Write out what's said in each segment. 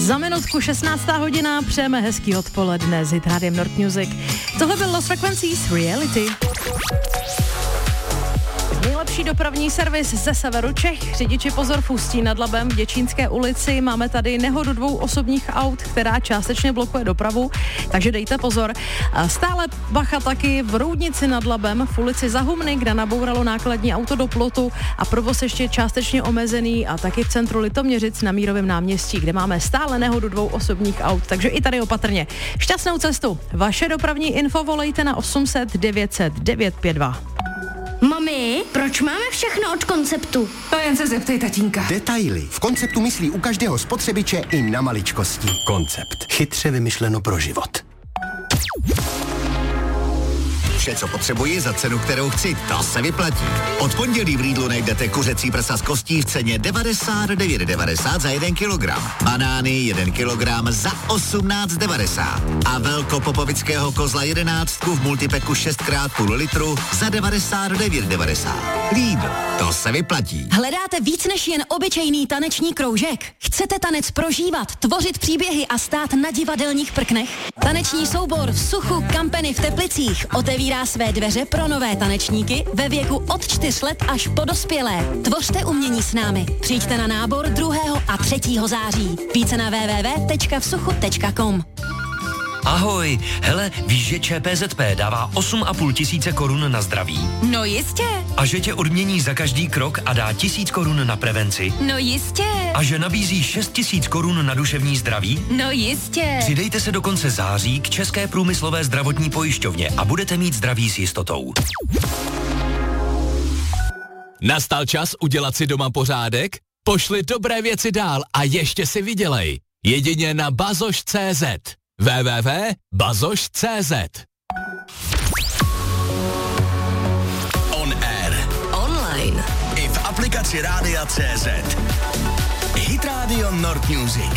Za minutku 16. hodina přejeme hezký odpoledne s Hit Rádiem Nord Music. Tohle byl Lost Frequencies Reality. Nejlepší dopravní servis ze severu Čech. Řidiči pozor v Ústí nad Labem v Děčínské ulici. Máme tady nehodu 2 osobních aut, která částečně blokuje dopravu, takže dejte pozor. Stále bacha taky v Roudnici nad Labem v ulici Zahumny, kde nabouralo nákladní auto do plotu a provoz ještě částečně omezený, a taky v centru Litoměřic na Mírovém náměstí, kde máme stále nehodu 2 osobních aut, takže i tady opatrně. Šťastnou cestu. Vaše dopravní info volejte na 800 900 952. Mami, proč máme všechno od Konceptu? To jen se zeptej tatínka. Detaily. V Konceptu myslí u každého spotřebiče i na maličkosti. Koncept. Chytře vymyšleno pro život. Vše, co potřebuji za cenu, kterou chci, to se vyplatí. Od pondělí v Lidlu najdete kuřecí prsa z kostí v ceně 99,90 za 1 kilogram. Banány 1 kilogram za 18,90. A velkopopovického kozla 11 v multipeku 6x půl litru za 99,90. Lidl, to se vyplatí. Hledáte víc než jen obyčejný taneční kroužek? Chcete tanec prožívat, tvořit příběhy a stát na divadelních prknech? Taneční soubor v Suchu Kampeny v Teplicích otevírá své dveře pro nové tanečníky ve věku od 4 let až po dospělé. Tvořte umění s námi. Přijďte na nábor 2. a 3. září. Více na www.vsuchu.com. Ahoj, hele, víš, že ČPZP dává 8,5 tisíce korun na zdraví? No jistě. A že tě odmění za každý krok a dá 1000 korun na prevenci? No jistě. A že nabízí 6 000 korun na duševní zdraví? No jistě. Přidejte se do konce září k České průmyslové zdravotní pojišťovně a budete mít zdraví s jistotou. Nastal čas udělat si doma pořádek? Pošli dobré věci dál a ještě si vydělej. Jedině na bazoš.cz. www.bazoš.cz. On air. Online. I v aplikaci Rádia CZ. Hit Radio Nord Music.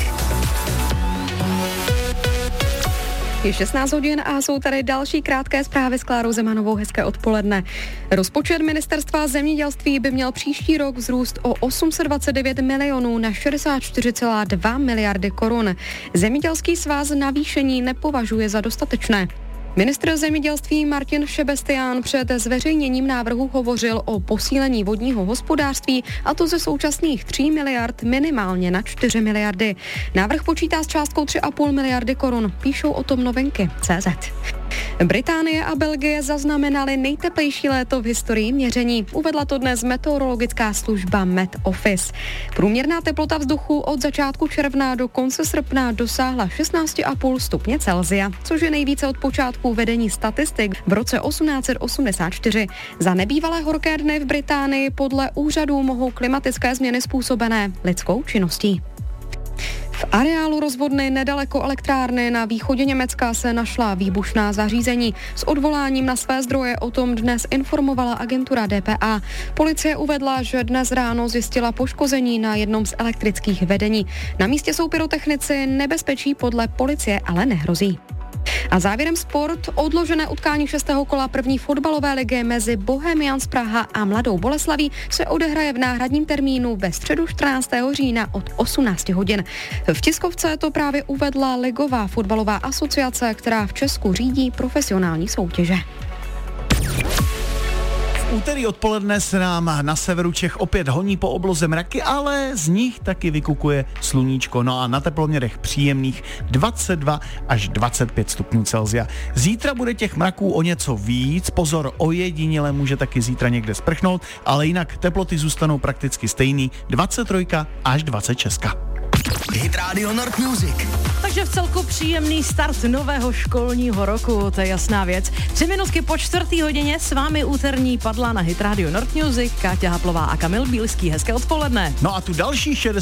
Je 16 hodin a jsou tady další krátké zprávy s Klárou Zemanovou. Hezké odpoledne. Rozpočet ministerstva zemědělství by měl příští rok vzrůst o 829 milionů na 64,2 miliardy korun. Zemědělský svaz navýšení nepovažuje za dostatečné. Ministr zemědělství Martin Šebestián před zveřejněním návrhu hovořil o posílení vodního hospodářství, a to ze současných 3 miliard minimálně na 4 miliardy. Návrh počítá s částkou 3,5 miliardy korun. Píšou o tom Novinky CZ. Británie a Belgie zaznamenaly nejteplejší léto v historii měření. Uvedla to dnes meteorologická služba Met Office. Průměrná teplota vzduchu od začátku června do konce srpna dosáhla 16,5 stupně Celsia, což je nejvíce od počátku vedení statistik v roce 1884. Za nebývalé horké dny v Británii podle úřadů mohou klimatické změny způsobené lidskou činností. V areálu rozvodny nedaleko elektrárny na východě Německa se našla výbušná zařízení. S odvoláním na své zdroje o tom dnes informovala agentura DPA. Policie uvedla, že dnes ráno zjistila poškození na jednom z elektrických vedení. Na místě jsou pyrotechnici, nebezpečí podle policie ale nehrozí. A závěrem sport. Odložené utkání 6. kola první fotbalové ligy mezi Bohemians Praha a Mladou Boleslaví se odehraje v náhradním termínu ve středu 14. října od 18 hodin. V tiskovce to právě uvedla Ligová fotbalová asociace, která v Česku řídí profesionální soutěže. Úterý odpoledne se nám na severu Čech opět honí po obloze mraky, ale z nich taky vykukuje sluníčko. No a na teploměrech příjemných 22 až 25 stupňů Celsia. Zítra bude těch mraků o něco víc, pozor, ojediněle může taky zítra někde sprchnout, ale jinak teploty zůstanou prakticky stejný, 23 až 26. Hit Radio Nord Music. Takže v celku příjemný start nového školního roku, to je jasná věc. 3 minutky po 4. hodině s vámi úterní padla na Hit Radio Nord Music Káťa Haplová a Kamil Bílský. Hezké odpoledne. No a tu další